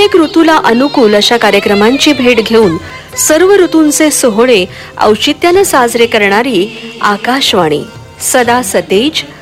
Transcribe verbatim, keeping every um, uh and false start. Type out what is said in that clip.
प्रत्येक ऋतूला अनुकूल अशा कार्यक्रमांची भेट घेऊन सर्व ऋतूंचे सोहळे औचित्याने साजरे करणारी आकाशवाणी, सदा सतेज,